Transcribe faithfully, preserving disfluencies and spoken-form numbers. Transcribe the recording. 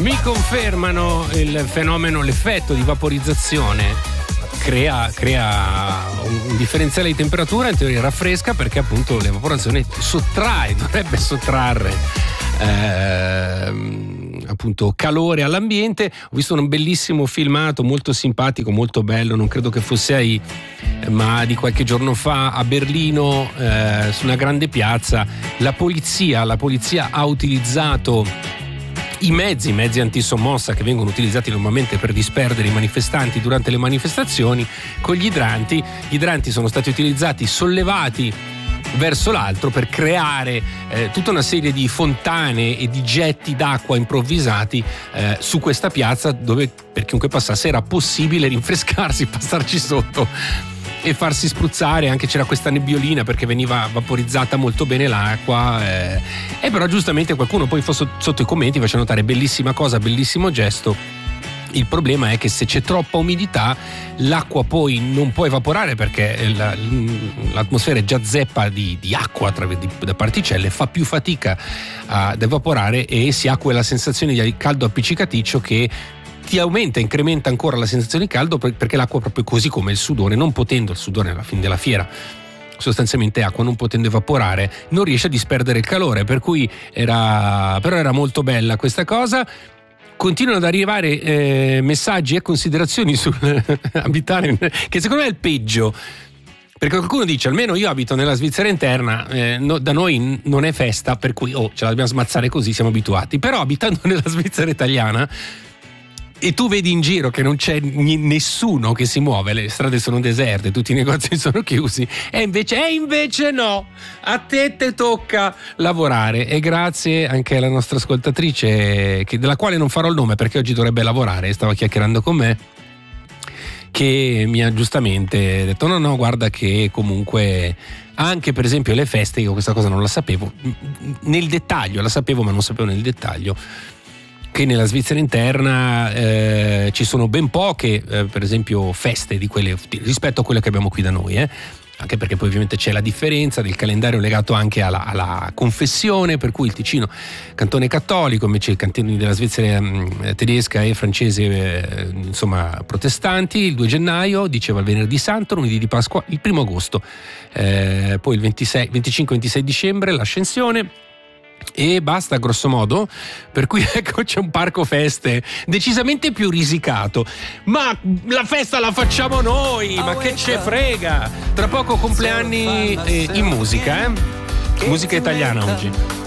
mi confermano il fenomeno, l'effetto di vaporizzazione crea, crea un differenziale di temperatura, in teoria raffresca, perché appunto l'evaporazione sottrae, dovrebbe sottrarre eh, appunto calore all'ambiente. Ho visto un bellissimo filmato molto simpatico, molto bello, non credo che fosse AI, ma di qualche giorno fa a Berlino, eh, su una grande piazza, la polizia, la polizia ha utilizzato i mezzi, i mezzi antisommossa che vengono utilizzati normalmente per disperdere i manifestanti durante le manifestazioni, con gli idranti. Gli idranti sono stati utilizzati, sollevati verso l'alto per creare eh, tutta una serie di fontane e di getti d'acqua improvvisati eh, su questa piazza, dove per chiunque passasse era possibile rinfrescarsi, passarci sotto e farsi spruzzare. Anche c'era questa nebbiolina perché veniva vaporizzata molto bene l'acqua, eh, e però giustamente qualcuno poi sotto i commenti faceva notare: bellissima cosa, bellissimo gesto. Il problema è che se c'è troppa umidità l'acqua poi non può evaporare, perché la, l'atmosfera è già zeppa di, di acqua, tra, di, di particelle, fa più fatica ad evaporare e si ha quella sensazione di caldo appiccicaticcio che ti aumenta, incrementa ancora la sensazione di caldo, perché l'acqua, proprio così come il sudore, non potendo, il sudore alla fine della fiera sostanzialmente acqua, non potendo evaporare, non riesce a disperdere il calore, per cui era, però era molto bella questa cosa. Continuano ad arrivare eh, messaggi e considerazioni sul abitare, che secondo me è il peggio, perché qualcuno dice: almeno io abito nella Svizzera interna, eh, no, da noi non è festa, per cui oh, ce la dobbiamo smazzare così, siamo abituati. Però abitando nella Svizzera italiana e tu vedi in giro che non c'è n- nessuno che si muove, le strade sono deserte, tutti i negozi sono chiusi, e invece, e invece no, a te te tocca lavorare. E grazie anche alla nostra ascoltatrice, che, della quale non farò il nome perché oggi dovrebbe lavorare, stava chiacchierando con me, che mi ha giustamente detto: no no, guarda che comunque anche per esempio le feste, io questa cosa non la sapevo nel dettaglio, la sapevo ma non sapevo nel dettaglio, che nella Svizzera interna eh, ci sono ben poche eh, per esempio feste di quelle rispetto a quelle che abbiamo qui da noi, eh. Anche perché poi ovviamente c'è la differenza del calendario legato anche alla, alla confessione, per cui il Ticino cantone cattolico, invece i cantoni della Svizzera mh, tedesca e francese eh, insomma protestanti. Il due gennaio diceva il venerdì santo, lunedì di Pasqua il primo agosto, eh, poi il ventisei, venticinque ventisei dicembre l'ascensione, e basta grosso modo. Per cui ecco, c'è un parco feste decisamente più risicato, ma la festa la facciamo noi, ma che ce frega. Tra poco compleanni eh, in musica, eh? Musica italiana oggi.